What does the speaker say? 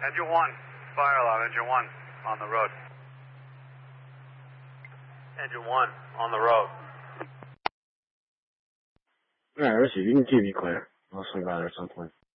Engine 1, fire alarm, Engine 1, on the road. Engine 1, on the road. Alright, Richie, you can keep me clear. I'll swing by there at some point.